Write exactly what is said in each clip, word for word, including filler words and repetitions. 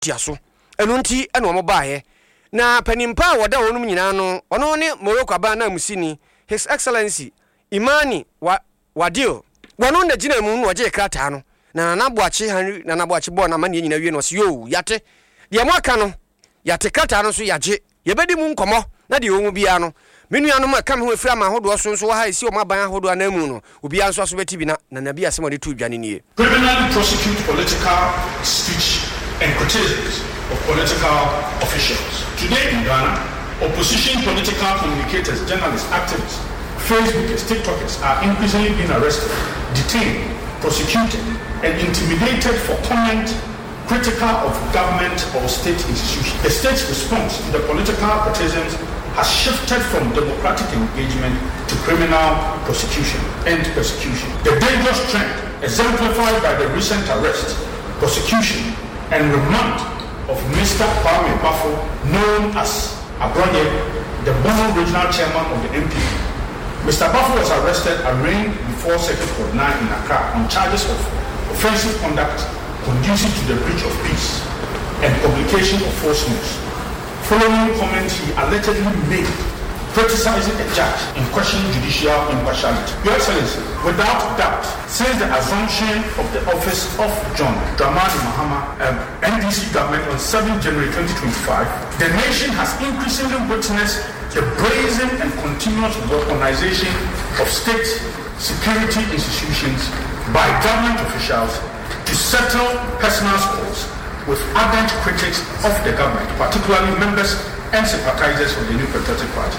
tiaso enu nti ena omo baaye na panimpa wada wonum nyina no ono ne Morocco aba na musini His Excellency Imani wa Wadil wano na gina mu no waje krata no na nanaboache Henry nanaboache bo na ma ne nyina wie no so yo yate de mo aka no yate krata no so yaje yebedi mu nkomo na de omu bia no menu anu ma kam ho afira ma hodo so so ha isi o ma ban hodo na mu no obi anso aso beti bi na na nabi asem de tu dwane nie. Criminally prosecute political speech and criticisms of political officials. Today in Ghana, opposition political communicators, journalists, activists, Facebookers, TikTokers are increasingly being arrested, detained, prosecuted, and intimidated for comment critical of government or state institutions. The state's response to the political criticisms has shifted from democratic engagement to criminal prosecution and persecution. The dangerous trend exemplified by the recent arrest, prosecution, and remand of Mister Kwame Bafo, known as Abronye, the Bono regional chairman of the M P. Mister Bafo was arrested, arraigned before Circuit Court nine in Accra on charges of offensive conduct conducive to the breach of peace and publication of false news. Following comments he allegedly made criticizing a judge in questioning judicial impartiality. Your Excellency, without doubt, since the assumption of the office of John Dramani Mahama, um, N D C government on seventh January twenty twenty-five, the nation has increasingly witnessed the brazen and continuous weaponization of state security institutions by government officials to settle personal scores with ardent critics of the government, particularly members and sympathizers of the New Patriotic Party.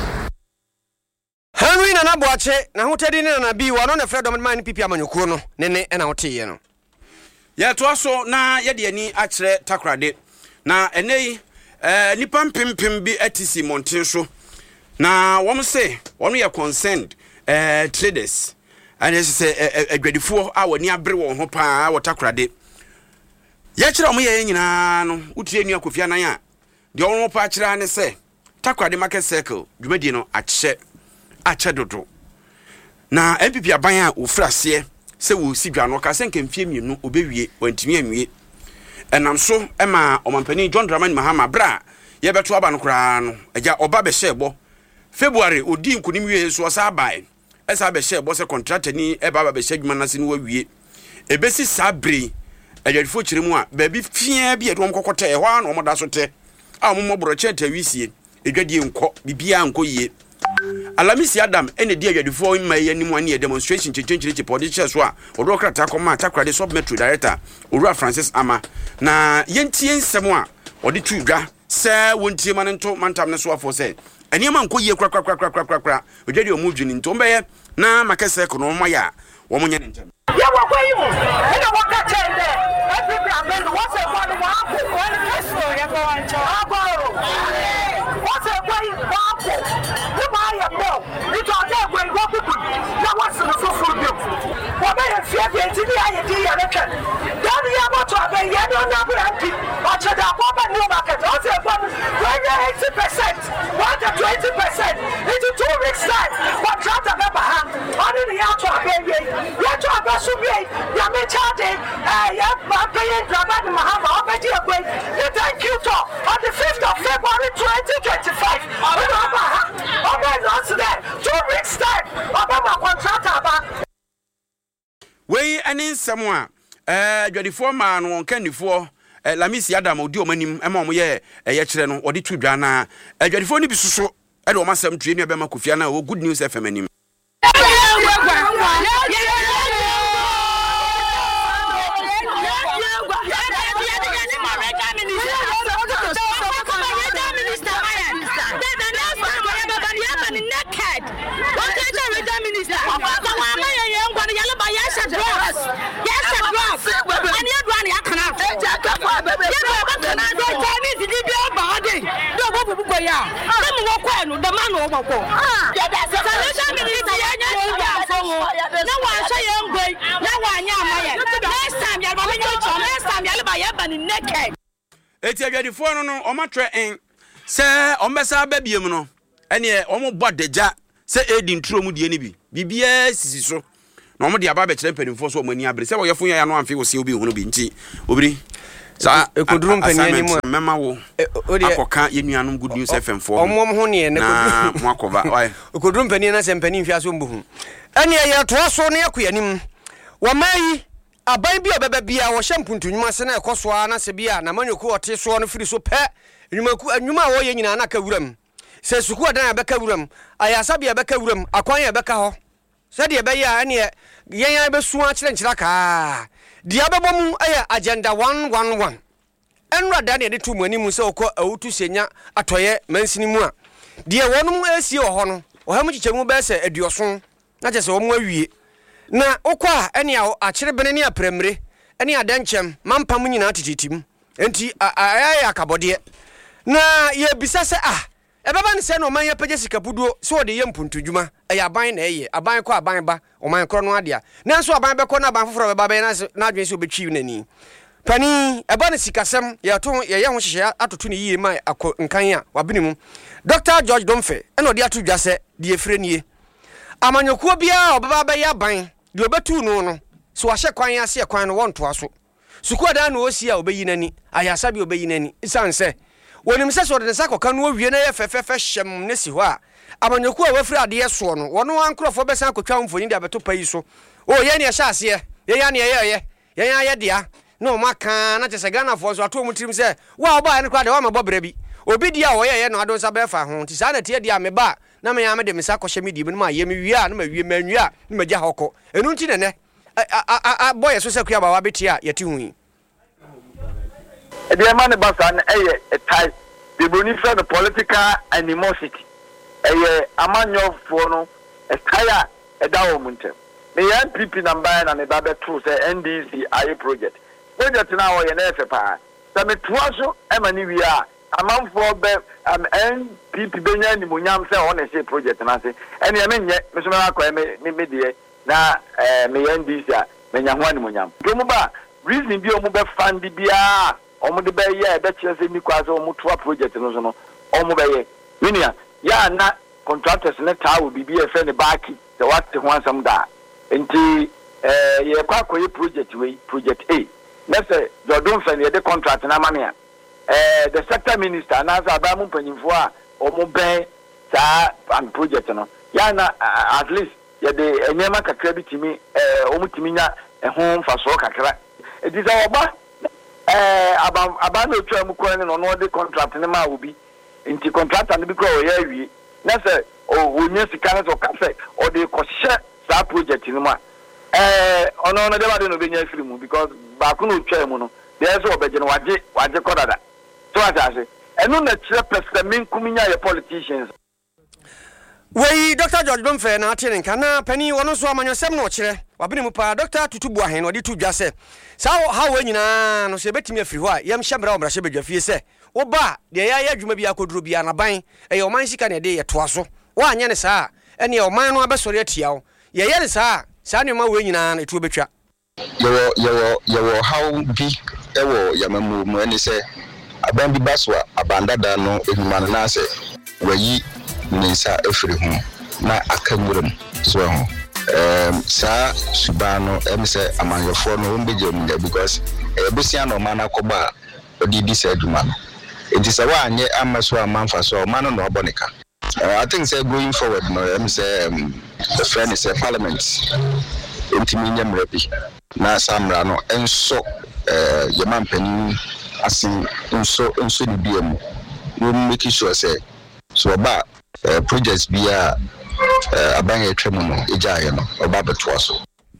Henry nanaboache na hotedi ne na bi wano na Fred man pipi amanyokuro no ne ne na hoteye no. Ya to aso na ye de ani akire takrade na enei eh nipa mpempem bi atisi monten so na wom say wonu ye concerned eh traders and they say adwadifo a woni abre won ho pa wo takrade ye kire omo ye nyina no utie nua kofia nan a de won ho pa kire ne say takrade market circle dwumadi no akye akye dodo na M P P aban a ofrase se wo si dwa no ka se nkemfie mienu obewie wantimi anwie enam so ema omampani John Dramani Mahama bra ye beto aba no kra no agya oba be hyebo February odi nkunim wie so sa abai esa be hyebo se contract ni e baba be hyedwuma na se no wawie ebesi sabre adwadifo kiremu a ba bi fia bi edom kokota e hwa na omoda so te a omo boroche ta wisie edwadie nko bibia nko yie Alamisi Adam ene di adwadifo ma ye ni mu ani demonstration chechenchire podiche so a odo krata koma takrade sub metro director Owura Francis Ama na yentie nsem a odi tudwa se wontie manento mantam ne so afo se eniema nko yie kra kra kra kra kra kra odwadi omudwini nto mbeye na makese ko no maya wo munye ntem ya wakwayi mu ina wakache nde every brand what's a one one one peso ya go ancho aboro what's a one one the buy a bill it all dey when go people na what's the so full bill what be fear be engineer ya dey ya reken dan ya moto abe ya no na brand o che da ko ba new market o say one eighty percent one to twenty percent into two weeks time what try to be ha only the out to abe ya to abe so be ya me charge eh ya ba pay Dramani Mahama obedi egwe you thank you to on the fifth of February twenty twenty-five we no ba ha obe not there two weeks time obe ma contract aba we ani nsem a eh adwadifo ma no kanifo Lamisi Adam odi omanim ema omo ye ye kire no odi tudwa na adwadifo ni bisuso e de o masem tue ni be ma kofia na o Good News F M anim Eti adwadifo no no omatwe en se ombesa babiem no ene omo bodeja se edi ntro mu die ni bi bibia sisi so na omo de aba be kire mpanimfo so omani abre se wo yefo ya no amfe wo se obi hunu bi nti obiri sa ekoduru mpani mu mema wo akoka yenuanom good news F M four omom ho ne na mo akoba why ekoduru mpani na se mpani mfi aso mbuhu ene ye to so ne yakoyanim wamayi aban bi obeba bia wo hyempuntu nwuma se na ekoso na se bia na manyoku ote so no firi so pe nwumaku nwuma wo ye nyina na ka wuram se suku adan abeka wuram ayasa bia abeka wuram akwan abeka ho se de be ya ene yen ya be suwa kire nkira ka dia bebom aya agenda one one one enra da ne de tu mu animu se okọ awutu senya atoye mansini mu a dia wonum asie wo ho no wo ha mu chichemu be se aduoso na je se wo mu awie na okwa ene a akire bene ne apremre ene adanchem mampam nyina tititim enti ayaya akabode na ye bisa se ah ebeba ne se no man ya page sikapuduo se wo de ye mpuntudwuma eya aban na eye aban kọ aban ba o man kro no adea nanso aban be kọ na aban foforo be ba be na na adwen se obetwi nani pani eba ne sikasem ye to ye ye ho hyehye atoto ne yie mai akọ nkan a wabenimu Doctor George Domfe ene odi atu dwase de efre nie amanyokuo bia obeba be ya ban de obetu no no so wahye kwan ase kwan no wonto aso suku ada na osi a obeyi nani ayasa bi obeyi nani isanse wonim se so de sakọ no wie na ye fefefe hyem ne si ho a amanyoku a wafiri ade so no wono ankrofo be san akotwa mfoni de abeto payi so o ye ne hye ase ye ya ne ye ye ye ya ye dia no maka na chese Ghana fo so ato mutirim se wa oba ne kwa de wa mabobra bi obi dia wo ye ye no ado sa be fa ho ti sa na tie dia me ba na me ya me de me sakọ hye me di me ma ye me wie a na ma wie manwi a na ma gya hokọ enu nti ne ne a boy so se kua ba wa beti a yeti hu yi e de man ba sa na eye a type the bonifa the political animosity eye amanyo fo no e kaya e da wo muntem me yan P P number na me ba be true say N D C aye project project na wo ye na efe pa sa me tuaso e mani wi a amanfo be am N P P benya ni munyam say on e say project na say ene me nye me so me akọ me me die na eh me N D C a me nya ho ani munyam domu ba reason bi o mu be fund bia o mu de be ye be kire se ni kwa so mu toa project no so no o mu be ye minia ya na contractors ne ta wo bibi e fe ne baaki the what ho ansam da enti eh ye kwa koyi project we project A na se Jordan fe ne de contract na mane a eh the sector minister na za ba mu panyimfo a o mu ben sa an project no ya na at least ye de enyema kakra bitimi eh o mu timi nya ehon faso kakra edi za oba eh aba aba na otwa mu ko ne no no de contract ne ma obi nti contractor ne bi ko o ya awie na se o onye sika ne so ka se o de ko hye sa project ne ma eh ono no de ba de no be nya firi mu because ba ko no otwa mu no de so obeje no waje waje ko dada so aja enu na kire pese min kuminya ye politicians wey Doctor George Domfe na atene kana pani wono so amanyosem no kire wabene mu pa Doctor Tutubu ahen odi tu dwase sa ha wo nyina no se betimi afiri ho a yem hyemra omra hye badwafie se wo ba de ya ya dwuma bi akoduro bi anaban e ye oman sika ne de ye toaso wo anya ne saa ene ye oman no abesori atia wo ye ye ne saa saa ne ma wo nyina na etu betwa yo yo yo how bi e wo yamamu mu ene se aban bi baswa abandada no ehuma na se wayi nisa efiri ho na akanwuram so ho um sa subano em se amanyofo no ombeje mu because e besia no mana koba odi di se aduma no enti se wa anye amaso amanfa so mana no obonika I think say going forward no em se um, the friend is a parliament enti minya mrabi na samra no enso eh yaman panin asin enso enso di biam we make sure say so ba Uh, projects be a abanye tremono ejaye no oba beto aso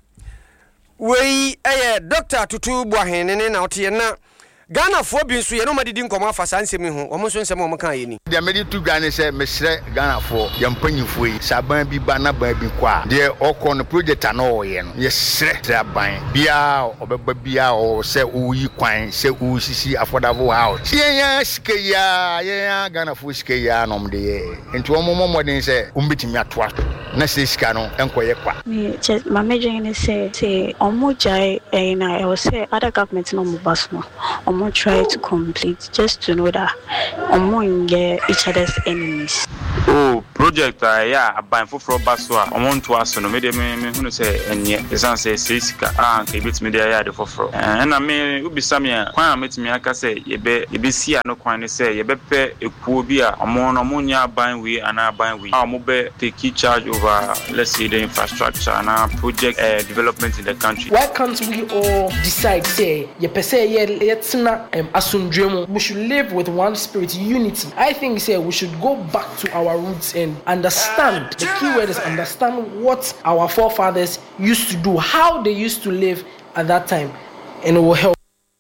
wey eh Doctor Tutubu ahen ne na ote na Ghana fo bi nso ye no madidi nkomo afasa nsemi ho omo nso nsem omo kan ye ni de medi tu Ghana se mesre Ghana fo ye mpanyifo yi saban bi ba na ba bi kwa de okọ no project na o ye no ye sre traban bia obeba bia o se uyi kwan se u sisi affordable house ye ya sikeya ye ya Ghana fo sikeya no mde ye enti omo momodin se umbitimi atoa na se sika no enkoye kwa me ma meje ni se se omo jai eh na e o se other government no mo basno omo try to complete just to know that omo nge each other's enemies. Oh, project uh, yeah aban foforo baso a omo to aso no me de me me hunu say enye esan say sika ah ke bit me de ya de foforo eh na me ubisa me kwan metimi aka say yebe yebe sia no kwan ne say yebe pe ekuo bi a omo no mo nya aban we ana aban we ah mo be take charge over let's say the infrastructure and our project uh, development in the country. Why can't we all decide say ye pese ye yetina um asundremu we should live with one spirit, unity. I think say we should go back to our roots and understand. The key word is understand what our forefathers used to do, how they used to live at that time, and it will help.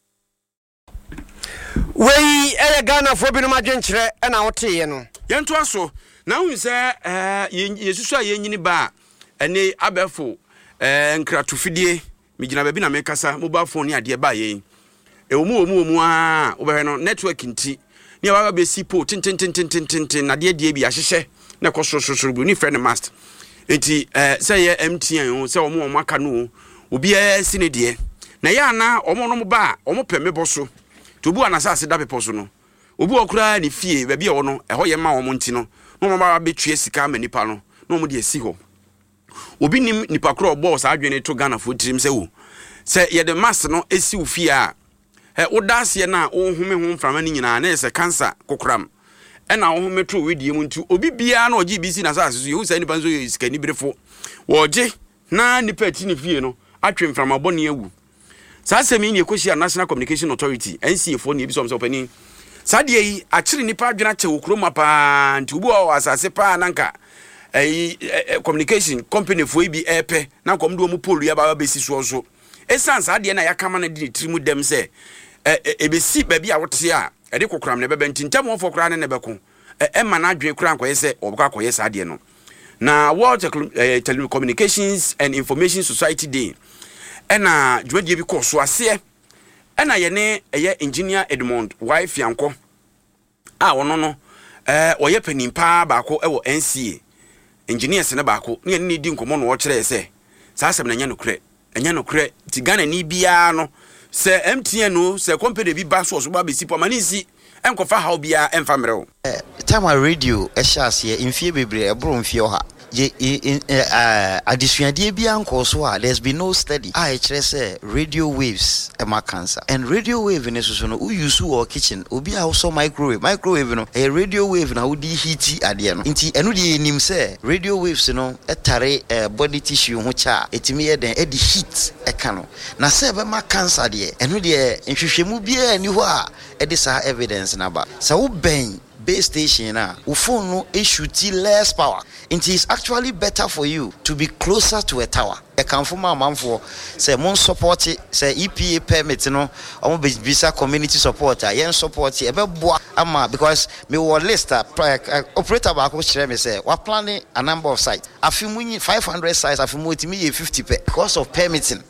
We e Ghana for binu madwenkyere e na wote ye no. Yento aso na hu se eh yesusu a yenyini ba ene abefo eh nkratofidie migina ba bi na mekasa mobile phone ne ade ba ye. E omu omu omu a obehwe no network nti ne ba ba si po tin tin tin tin tin tin na de de bi ahyehye na kosososo bu ni friend master. Enti eh say ye M T N o say omo omo aka no obi e si ne de na ya na omo no ba omo pemebo so to bu anasase da pepo so no obi okura ni fie ba bi e wo no e ho ye ma omo nti no no mo ba betue sika ma nipa no no mo de esi ho obi nim nipa kro obo sa adwene to Ghana fo tirim se wo se ye de mass no esi wo fie a e odase na wo home ho mframa ni nyina na se cancer kokram e na wo home to wedie mu nti obi bia na ogi bi si na sase so ye wo sa nipa so ye sika ni brefo wo je na nipa ti ni fie no atwe mframa bone awu sa semi ni ekohia National Communication Authority N C A fo ni bi so msopani sa de yi akire nipa adwena che okroma pa nti obi o asase pa nanka eh communication company fo bi epe na kom do mu polu ya ba besi so so esan sa de na yakama na di trimu dem se e be si ba bi a wote a e de kokram na beba ntintam won fo kra na beko e ma na adwen kra nkoye se obka koye sa de no na World Telecommunications and Information Society Day ena dwodie bi ko so ase ena ye ne eye engineer Edmond wife yanko a wono no eh oye panimpa baako e wo N C A engineers ne baako ne ne di nkomo no wo kire se sa asem na nya no kure enya no kure ti Ghana ni bia no se M T N no se company bi ba so so ba be si pomanisi enkofa how bia emfa mrewo eh time radio e sha ase mfie bebre e bro mfie oha ye adisuade bia nko so a there's been no study I say radio waves e ma cancer and radio wave ne so so no we use our kitchen obi a so microwave microwave no a radio wave na udi heat ade no nti eno de nim say radio waves no etare body tissue ho cha etimi ye den e di heat e ka no na say be ma cancer de eno de nhwehwemu bia ni ho a e de sa evidence na ba sa wo ben base station na wo phone no issue less power. It is actually better for you to be closer to a tower. E kan for ma manfo say mon support say E P A permit no omo visa community support a yen support e be boa ama because me wo list operator ba ko share me say we planning a number of sites afimu five hundred sites afimu etimi ye fifty per because of permitting.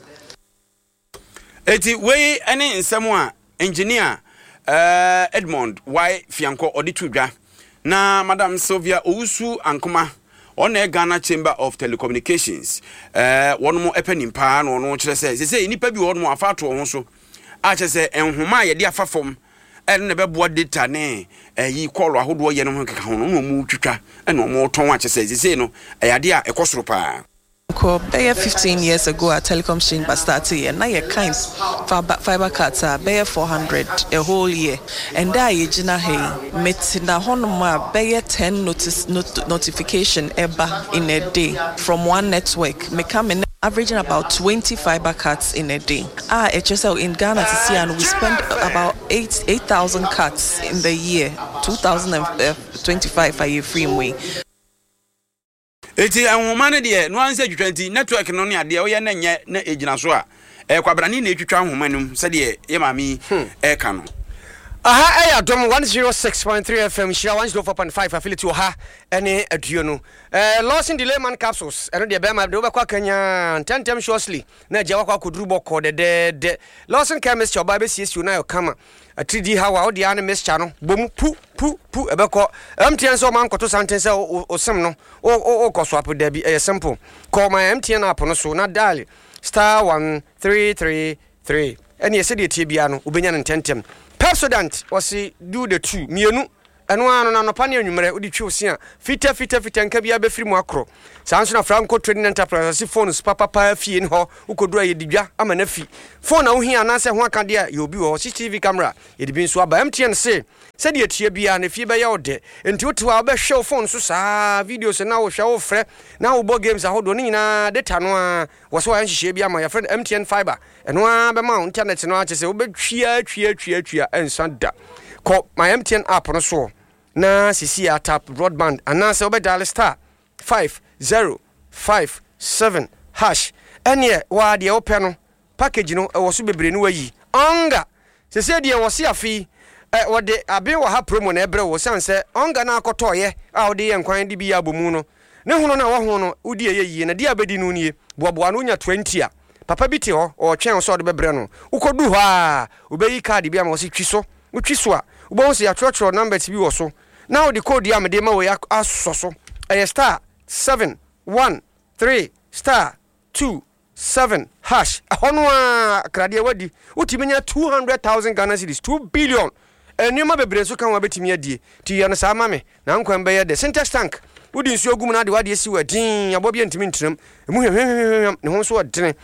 Eti we any nsem a engineer Uh, Edmond why fianko oditu dwa na Madam Sylvia Owusu Ankoma on e Ghana Chamber of Telecommunications eh uh, wono mo epanimpa no no kire se se nipa bi wono mo afato ho so a kire se enhoma ye de afafom e ne bebo data ne yi call ahodo ye no ho keka ho no mo twitwa e no mo ton a kire se se no e ade a ekosoro pa fifteen years ago at Telecom Chamber started and now your kind fiber cards are bear four hundred a whole year and there you jina hey met na honoma bear ten notice not, notification ever in a day from one network me come in averaging about twenty fiber cards in a day. Ah, H S L in Ghana to see and we spend about eight eight thousand cards in the year two thousand twenty-five a year free way. Eti anwoma ne de no anse twenty network no ne ade o ye na nye na ejina so a e kwabrani na etwitwa anwoma num se de ye mami e ka no aha eya dom one oh six point three F M share one oh four point five affiliate oha ene aduo no eh Lawson Delayman capsules eno de be ma de obekwa kanya ten tem shortly na je wakwa koduru boko de de Lawson chemist oba be C S U na yo kama a three D hawa odi an mixture no bom pu pu pu ebeko M T N so man koto santen se osem no o o koso apo da bi e simple call my M T N app no so na dial star one three three three ene yese de tie bia no obenya no tentem Pepsodent was do the two mienu eno ano na no pane anwumere odi twi osia fita fita fita nka bia be firi mu akro sanso na Franco Trading Enterprise si phones papa pa fie ni ho ukodura ye didwa ama na fi phone na wo hia na se ho aka de ye obi wo C C T V camera ye di bi nso aba M T N se se de atie bia na fie be ye ode enti wotu a be hwe phone so saa videos na wo hwe wo frɛ na wo bo games ahodo ni nyina data no a wo so an hihye bia ma ya friend M T N fiber eno a be ma internet no a che se wo be twia twia twia twia ensanda ko my M T N app no so na sisi a tap broadband anase obe dial star five zero five seven hash ene wa de ope no package no e wo so bebre no wayi onga sese de wo se afi e wo de abe wo ha promo na ebre wo sanse onga na akotoye a wo de ye nkwan de bi ya bomu no ne hono na wo ho no udi ye yi na de abedi no nie boaboa no nya twenty a papa bi te ho o twen so de bebre no ukodu ho a obeyi card bi am wo se twi so utwi so a ubon se ya trotro number ti bi wo so now the code ya me de ma we asoso e star seven one three star two seven hash ahono a krade wadi utimi nya two hundred thousand Ghana cedis two billion enima bebre so kan wa betimi adie ti ya no sa ma me na nkwan be ye de Syntex tank udi nsu ogum na de wade esi wadin abo bia ntimi ntram emu hwehwehwehwem ne ho so wadene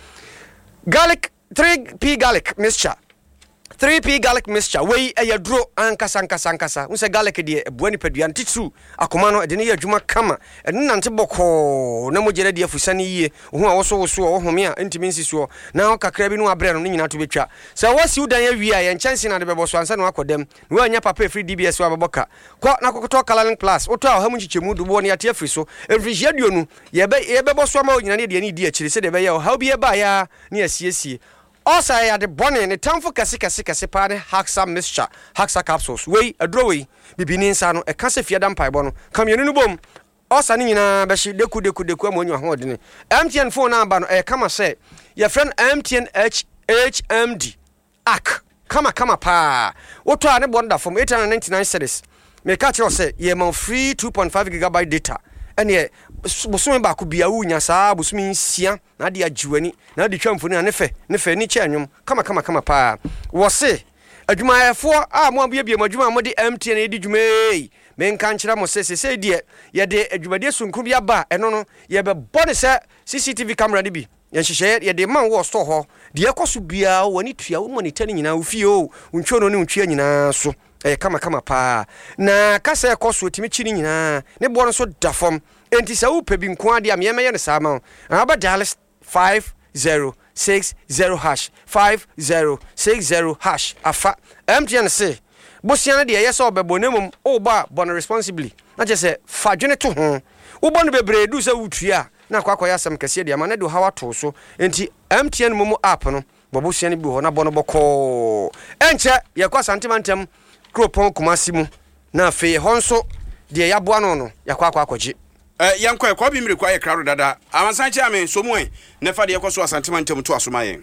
garlic three p garlic mixture three p garlic mixture wey e dro ankasa ankasa ankasa unse garlic de ebuani padua ntitru akoma no de ne adwuma kama ene nante boko na mogere de afusane yie ho a woso woso wo home a ntimi nsiso na kakra bi no abre no nyina to betwa so wasi udan ya wi a ye chance na de beboso ansa no akodem no anya papa free D B S wa beboka ko na kokoto Kalaling Plus oto a ha mu chichemu du bo ne ate afri so every year no ye be ye beboso ma nyina ne de ne di akiri se de be ye ha obi e ba ya ne asiesie also I had the bonnet and the time for Casika Sika Sepane, Haxa mixture, Haxa capsules, way a drawing, Bibinin Sano, a Casafia Dampai Bono, come in boom. Also, Nina, Bashi, de could de could de come when you're holding M T N phone number, a come say, your friend M T N H H M D. Ak, come a come a pa. What are the wonder from eight hundred ninety-nine cities? May catch your say, ye more free two point five gigabyte data. And ye, Bosumi ba could be a wunya sa, Busumi sia, Nadia Juani, Nadi Chamfuni, and Nefe, Nefe, Nichanium, come a come a come a pa. Was say, a Juma four, ah, more baby, Majuma, Modi, M T N A D Jume, Men Canchra Moses, say, dear, ye de a Jumadia soon could be a bar, and no, ye be body set, C C T V camera de be. And she said, ye de man was to her, the Akosubia, when it your money telling you now, Fio, Unchono, Unchiana, so. Eh kama kama pa na kasa ekoso timichiri nyina ne bo no so da fom enti sa wo pebi nko ade am yema ye ne sama aba dial five zero six zero hash five zero six zero hash afa M T N say bosia de ye so obebo nemum o ba bon responsibly na je say fa dwene to ho wo bo no bebre du sa wutua na kwakwa yasem kase de ama na do hawa to so enti M T N mumu app no bobosia ne bi ho na bo no boko enche ye kwa santimantem Kropon kumasimu na fe honso de yaboa no no yakwa akwa akwaji eh yankwa kwa bi mire kwa ye kraro dada amansan cha me so mu e ne fa de yekoso asantema ntem to asoma yen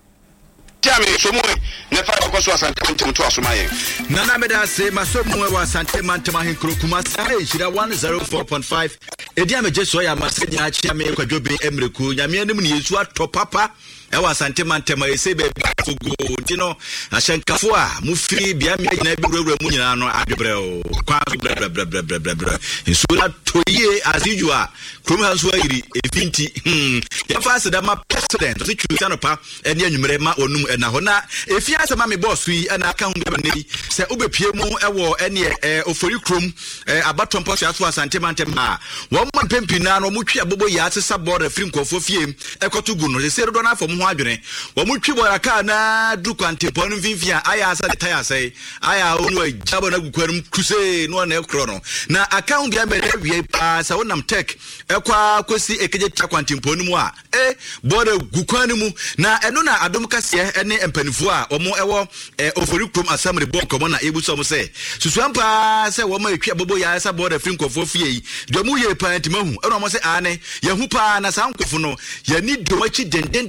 cha me so mu e ne fa de yekoso asantema ntem to asoma yen nana meda se maso mu e wa asantema ntem ahen kro kumasi e hira one oh four point five edi ameje so ya masenya achia me kwadwobe emreku nyame anim ne yesu atopapa ewa asantema ntem ese be fugo tino ashankafo a mufiri bia me nyina bi wura mu nyina no adwebre o kwa bra bra bra bra bra bra insula toye azijua krom hanso ayiri efinti hmm ya fast da ma president so twusa no pa ene anwumere ma onum na ho na efi asema me boss yi na aka hu be ne se obepie mu ewo ene ofori krom abatompo so asantema ntem a wo ma pempina no mutwi abobo ya atesa board afri nkofo fie ekoto gu no se do na afom ho adwene wo mutwi board aka na du kwante pon mfimfia aya asa de taya sai aya onu ajabo na gukwarum kruse no na ekro no na account dia mere wie pa sa wonam tech ekwa kosi ekeje tia kwante pon mu a eh board gukwan mu na eno na adom kase ene empanifo a omo ewo ofori krom assembly board komo na ebuso mo se susuampa se wo ma etwi abobo ya asa board afri nkofo fie yi do mu ye pa ntimahu eno mo se ane ye hu pa na sa nkofo no ye ni do machi den den den den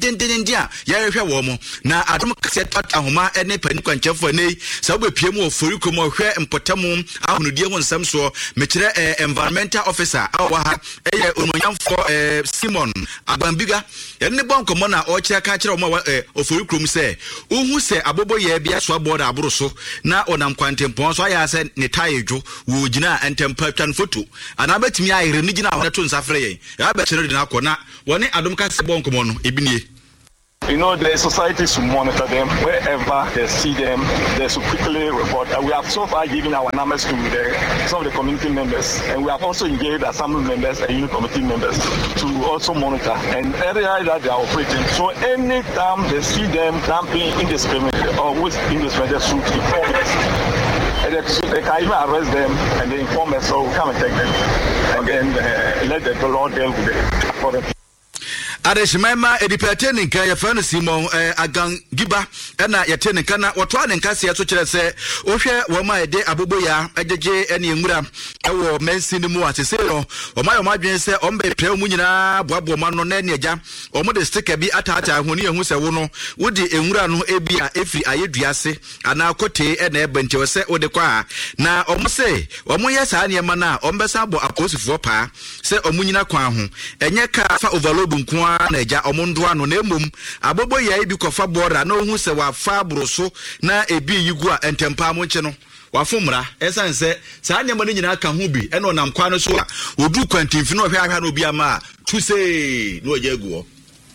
dia ya hwe wo mo na adom kase tot ahoma ene pani kwanchefo nei sa wo bepie mu ofori komo hwe mpotamu ahonudie ho nsam so mekire eh, environmental officer awa ha eye ononyamfo eh, Simon Abambiga ene bonkomo na o kire ka kire mo eh, ofori krom se uhu se abobo ye bia so aboda aboro so na onam kwantempon so aya se ne tayejo wo gina entempa twan foto ana betimi ayire ni gina ho to nsafre yen ya be kire de na akona woni adom ka se bonkomo no ebinie. You know, the societies will monitor them wherever they see them. They should quickly report. And we have so far given our numbers to the, some of the community members, and we have also engaged assembly members and unit committee members to also monitor and area that they are operating. So anytime they see them dumping indiscriminately or with indiscriminate, they should inform us. And they, they can even arrest them and they inform us, so we come and take them and then uh, let the law deal with it for them. Adeshimema edipateni nka ya fano Simon eh, Agan Giba ena yateni nka na watoa ne nkase ya so kire se ohwe wo ma ede abobo ya ajeje ene enwura ewo mensi ni mu atese no o ma yo madwen se o mbe pre mu nyina boabo ma no na ne agya o mo de sticker bi atata ahoni ehu se wo no wodi enwura no ebi a efri ayeduase ana akote ena ebente wo se wo de kwa na o mo se o mo yesa ne ma na o mbesa bo akosifo pa se o mu nyina kwa ho enye ka fa overload nko na eja omondo ano na emom abobo ya ebi kofa bora na ohun se wa fa broso na ebi yigu a entempa mo nche no wa fomra esan se sa nyama ni nyina ka ho bi e no nam kwa no so a odu kwantimfi no hwe ahwa no bi ama to say no ejaguo.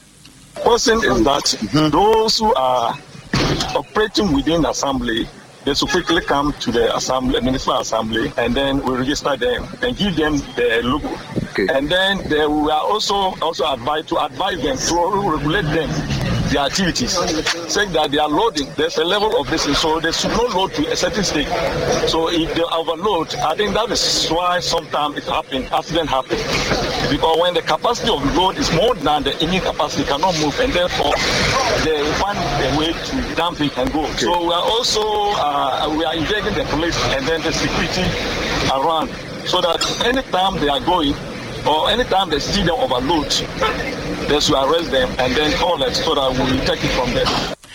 Person is that those who are operating within the assembly, they should quickly come to the assembly, municipal assembly, and then we register them and give them the logo. Okay. And then they, we are also also advised to advise them to regulate them their activities, saying that they are loading. There's a level of this, so they should not load to a certain state. So if they overload, I think that is why sometimes it happens, accident happens. Because when the capacity of the load is more than the engine capacity, cannot move, and therefore they find a way to dump it and go. Okay. So we are also uh, we are engaging the police and then the security around, so that anytime they are going or anytime they see them overload, they should arrest them and then call them so that we will take it from them.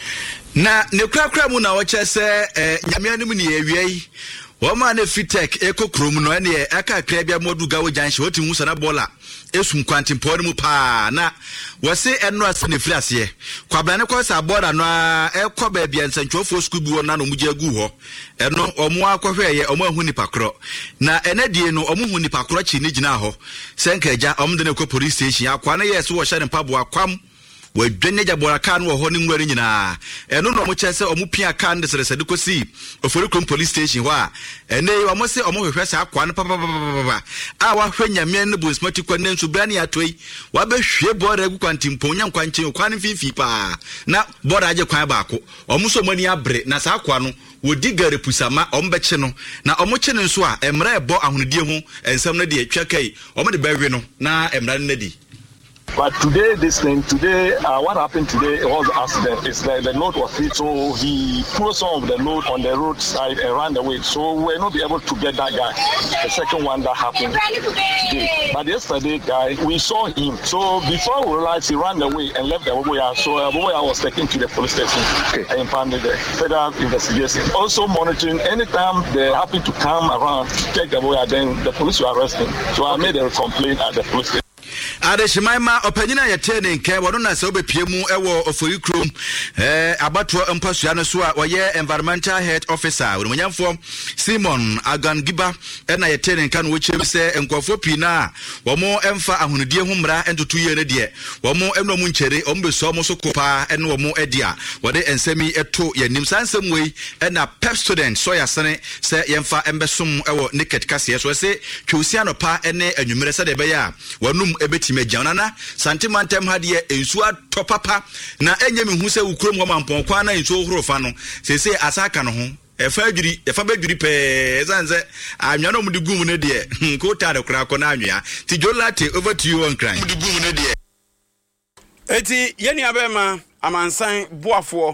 Na ne krakra mu na wo chese eh nyame mu ne awiei wo ma na fitek ekokrom no ne aka kra bia modu gawo janhye woti hu sana bola esum kwantimpo ne mu pa na wose eno ase ne friase kwabra ne kwasa bola no ekoba bia nsantwofo school bi wona no mugye gu ho eno omo akohweye omo ahu nipa kro na enadie no omo hu nipa kro chi ne gina ho senkaja omo de ne ko police station akwa na yes wo hye ne pabo akwam we dwenne jabora kan wo ho ne nware nyina eno no mo chese omo pia kan de sere sede kosi Oforikrom police station ho a ene omo se omo hwehwe sa akwa ne papa papa a wa hwanyame ne bonsmati kwanne nso bra ne atoi wa be hwe bora gu kwantimpo nya nkwanche kwan fifi pa na bora age kwan baako omo so mani abre na sa akwa no wodi gare pusama ombeche no na omoche ne nso a emra ebo ahonodie ho ensam na de atwa kai omo de bawe no na emra ne di. But today, this thing, today, uh, what happened today was an accident. It's the, the load was hit, so he threw some of the load on the roadside and ran away. So we were not be able to get that guy. The second one that happened today. But yesterday, guy, we saw him. So before we realized, he ran away and left the Aboboya. So Aboboya was taken to the police station okay. and found the federal investigation. Also monitoring, anytime they happen to come around, check the Aboboya, then the police will arrest him. So I made a complaint at the police station. Adeshimema opanyina yetene nke wono na se obepie mu ewo Oforikrom eh abato mpasua no so a oye environmental health officer wonmanyamfo Simon Agan Giba ena yetene nka no wochem se enkofo pina wo mo emfa ahonudie ho mra entoto ye ne de wo mo eno mu nchere o mbeso mo so kopa ene wo mo edia wode ensemi eto yanim sansem wei ena pep student so yasene se yemfa embesom ewo naked kase so se twusia no pa ene anwumere se de be ya wanum ebeti mejanana santimantem hade ensu atopapa na enye me hu se ukrom ho mampon kwa na ensu horofa no se se asaka no ho efa adwiri efa badwiri pe zanze anwa no mudi gum ne de ko tare kura ko na anwa ti jolate over to you on crime mudi gum ne de eti yeni abema amansan boafo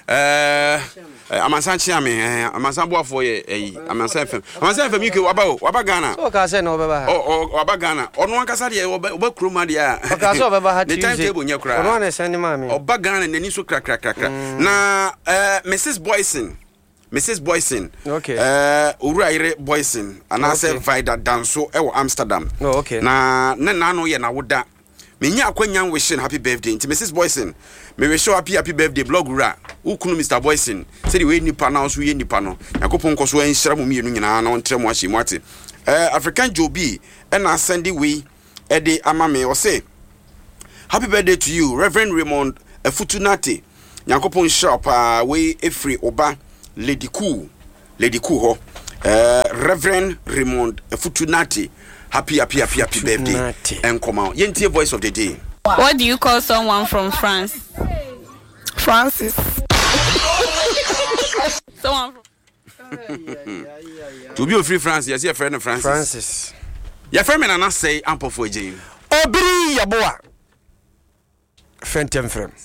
eh Amansan Chiame, Amansan Boafo ye, Amansan F M. Amansan F M you waba waba Ghana. So ka say no beba. Oh, waba Ghana. Ono ankasa de oba kroma de a. O ka so beba ha the timetable nya kra. Ono na send ma me. Oba Ghana nani so kra kra kra kra. Na eh Missus Boyson. Missus Boyson. Okay. Eh Uraire Boyson. Anase Vida Danso e wo Amsterdam. Oh, okay. Na na na no ye na woda. Menya akwanya wishing happy birthday to Missus Boyson. Me wish you happy happy birthday blog ra. Ukunu Mister Boyson. Say the way nipa na so ye nipa no. Yakopon koso enhyira mu mienu nyina na ontre mu ahye mu ate. Eh African Joby e na send we e de ama me o say happy birthday to you Reverend Raymond Efutunati. Yakopon shop uh, we efri oba Lady Cool. Lady Cool ho. Eh Reverend Raymond Efutunati. Happy, happy, happy, happy birthday. And come out. Yentie voice of the day. What do you call someone from France? Francis. Someone from... To be a free France, yes, your friend of Francis. Francis. Your friend and I say ample for Jane. Obri yaboa. Fentem frem.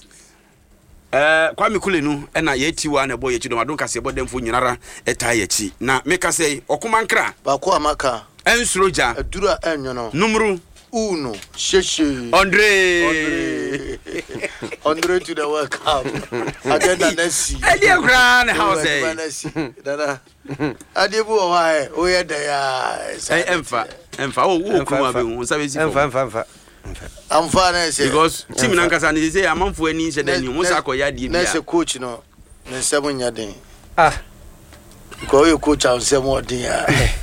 Eh, Kwame Kulenu, and I yeti one a boy you don't don't say about them for Yanara, a tie. Now, make us say, Okumankra, Bakwa Maka. Ensroja, Dura Enyono, Numru, Uno, Sheshe, Andre, Andre to the World Cup. Agenda Nessie, a dear grand house, Dada, Adibu, why, oh, yeah, they are, Empha, Empha, oh, Empha, I'm fine, because Tim Nankasan is a month for any said, and you must acquire the next coach, no, then seven year day. Ah. Go your coach out some more dear.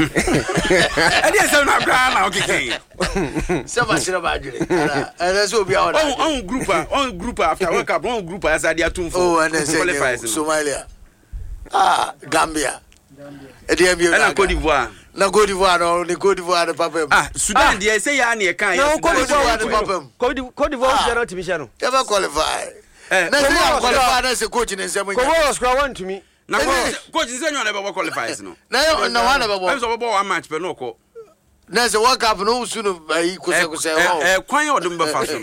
I guess I'm not grand. Okay, so much about you. And that's what we are on group, on group after work up, on group as I did to. Oh, and then Somalia. Ah, Gambia. And Cote d'Ivoire. Na Cote d'Ivoire, no, the Cote d'Ivoire, the papa. Ah, Sudan, they say, I near kind. No, Cote d'Ivoire, the papa. Cote d'Ivoire, not to be channel. Never qualify. Never qualify as a coach in seven. Come on, one to me. Now, coach is anyone ever qualifies. No, no, no one ever was about one match, but no call. There's a work up no sooner by equal say, oh, quite or number fashion.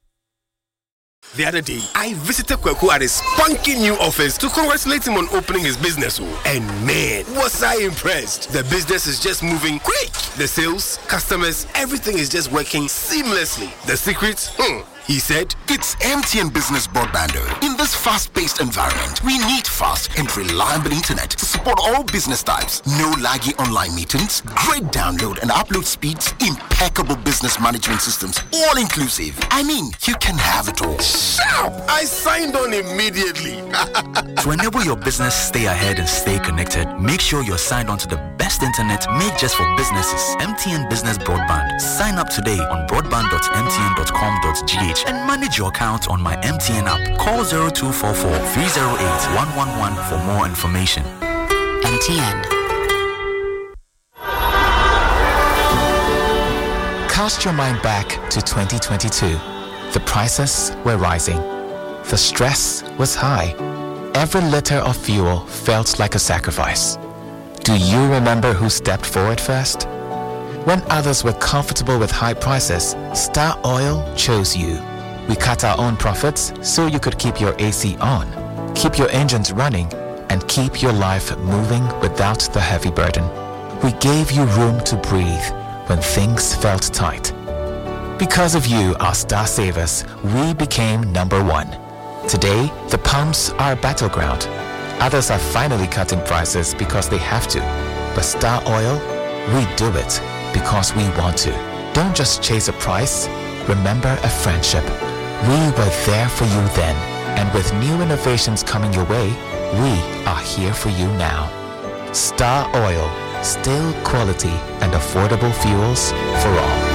The other day, I visited Kweku at his spunky new office to congratulate him on opening his business. And man, was I impressed. The business is just moving quick. The sales, customers, everything is just working seamlessly. The secret? Hmm. He said, it's M T N Business Broadband. In this fast-paced environment, we need fast and reliable internet to support all business types. No laggy online meetings, great download and upload speeds, impeccable business management systems, all inclusive. I mean, you can have it all. Sharp! I signed on immediately. To enable your business stay ahead and stay connected, make sure you're signed on to the best internet made just for businesses. M T N Business Broadband. Sign up today on broadband dot m t n dot com dot g h and manage your account on my M T N app. Call zero two four four, three zero eight, one one one for more information. M T N. Cast your mind back to twenty twenty-two. The prices were rising. The stress was high. Every liter of fuel felt like a sacrifice. Do you remember who stepped forward first? When others were comfortable with high prices, Star Oil chose you. We cut our own profits so you could keep your A C on, keep your engines running, and keep your life moving without the heavy burden. We gave you room to breathe when things felt tight. Because of you, our Star Savers, we became number one. Today, the pumps are a battleground. Others are finally cutting prices because they have to. But Star Oil, we do it because we want to. Don't just chase a price, remember a friendship. We were there for you then, and with new innovations coming your way, we are here for you now. Star Oil, still quality and affordable fuels for all.